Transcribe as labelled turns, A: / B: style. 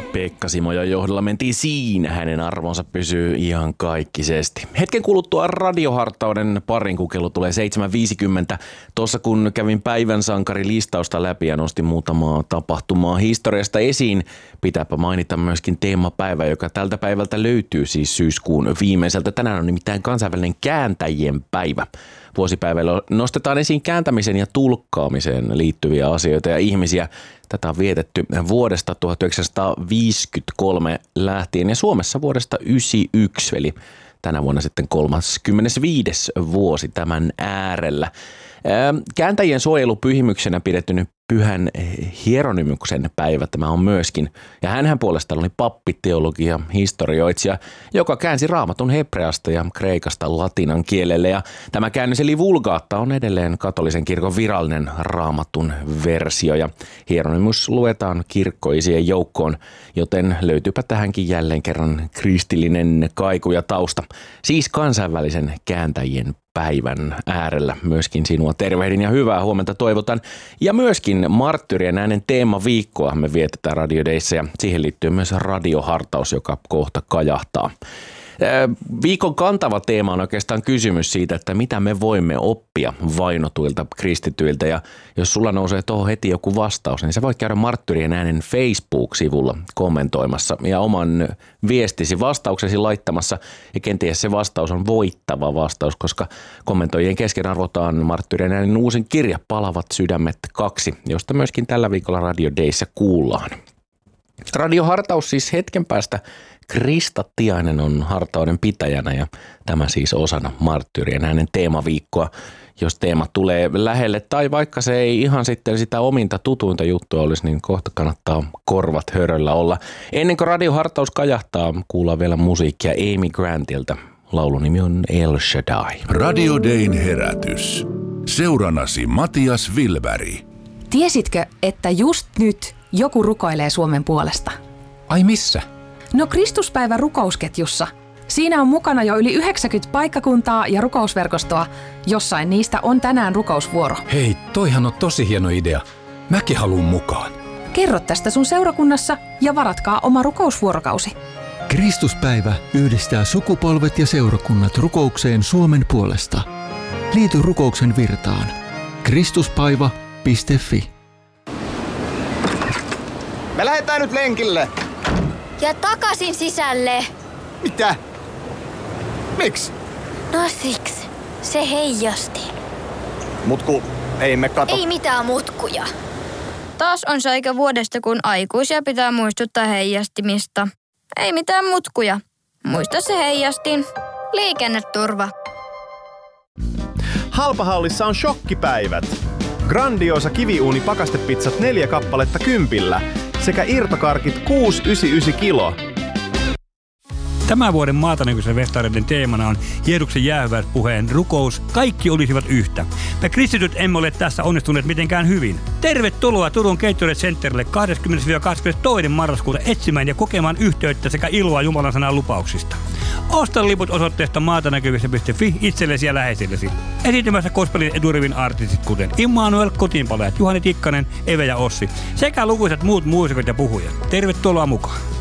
A: Pekka Simojan johdolla mentiin siinä. Hänen arvonsa pysyy ihan kaikkisesti. Hetken kuluttua radiohartauden parin, kun kello tulee 7.50. Tuossa kun kävin päivän sankarilistausta läpi ja nostin muutamaa tapahtumaa historiasta esiin, pitääpä mainita myöskin teemapäivä, joka tältä päivältä löytyy siis syyskuun viimeiseltä. Tänään on nimittäin kansainvälinen kääntäjien päivä. Vuosipäivällä nostetaan esiin kääntämisen ja tulkkaamiseen liittyviä asioita ja ihmisiä. Tätä on vietetty vuodesta 1953 lähtien ja Suomessa vuodesta 1991, eli tänä vuonna sitten 35. vuosi tämän äärellä. Kääntäjien suojelupyhimyksenä pidetty Pyhän Hieronymyksen päivä tämä on myöskin. Ja hänhän puolestaan oli pappi, teologi ja historioitsija, joka käänsi Raamatun hebreasta ja kreikasta latinan kielelle. Ja tämä käännös eli Vulgaatta on edelleen katolisen kirkon virallinen Raamatun versio. Ja Hieronymus luetaan kirkkoisien joukkoon, joten löytyypä tähänkin jälleen kerran kristillinen kaiku ja tausta. Siis kansainvälisen kääntäjien päivän äärellä myöskin sinua tervehdin ja hyvää huomenta toivotan. Ja myöskin Marttyrien äänen teemaviikkoa me vietetään Radio Dayssä ja siihen liittyy myös radiohartaus, joka kohta kajahtaa. Viikon kantava teema on oikeastaan kysymys siitä, että mitä me voimme oppia vainotuilta kristityiltä. Ja jos sulla nousee tuohon heti joku vastaus, niin sä voit käydä Marttyrien äänen Facebook-sivulla kommentoimassa ja oman viestisi vastauksesi laittamassa. Ja kenties se vastaus on voittava vastaus, koska kommentoijien kesken arvotaan Marttyrien äänen uusin kirja Palavat sydämet 2, josta myöskin tällä viikolla Radio Dayssä kuullaan. Radiohartaus siis hetken päästä. Krista Tiainen on hartauden pitäjänä ja tämä siis osana Marttyrien äänen teemaviikkoa. Jos teema tulee lähelle tai vaikka se ei ihan sitten sitä ominta tutuinta juttua olisi, niin kohta kannattaa korvat höröllä olla. Ennen kuin radiohartaus kajahtaa, kuullaan vielä musiikkia Amy Grantilta. Laulun nimi on El Shaddai.
B: Radio Dayn herätys. Seurannasi Matias Wilberg.
C: Tiesitkö, että just nyt joku rukoilee Suomen puolesta?
D: Ai missä?
C: No Kristuspäivän rukousketjussa. Siinä on mukana jo yli 90 paikkakuntaa ja rukousverkostoa. Jossain niistä on tänään rukousvuoro.
D: Hei, toihan on tosi hieno idea. Mäkin haluun mukaan.
C: Kerro tästä sun seurakunnassa ja varatkaa oma rukousvuorokausi.
E: Kristuspäivä yhdistää sukupolvet ja seurakunnat rukoukseen Suomen puolesta. Liity rukouksen virtaan. Kristuspaiva.fi.
F: Me lähdetään nyt lenkille.
G: Ja takaisin sisälle.
F: Mitä? Miksi?
G: No siksi. Se heijasti.
F: Mutku, ei me kato.
G: Ei mitään mutkuja. Taas on se aika vuodesta, kun aikuisia pitää muistuttaa heijastimista. Ei mitään mutkuja. Muista se heijastin. Liikenneturva.
H: Halpahallissa on shokkipäivät. Grandiosa kiviuuni pakastepizzat 4 kappaletta 10 sekä irtokarkit 6,99 kilo.
I: Tämän vuoden Maatanäkyisen festareiden teemana on Jeesuksen jäähyväispuheen rukous, kaikki olisivat yhtä. Me kristityt emme ole tässä onnistuneet mitenkään hyvin. Tervetuloa Turun Gatorade Centerille 20-22. marraskuuta etsimään ja kokemaan yhteyttä sekä iloa Jumalan sanan lupauksista. Osta liput osoitteesta maatanäkyvissä.fi itsellesi ja läheisillesi. Esiintymässä gospelin eturivin artistit kuten Immanuel, Kotiinpalajat, Juhani Tikkanen, Eve ja Ossi sekä lukuisat muut muusikot ja puhujat. Tervetuloa mukaan!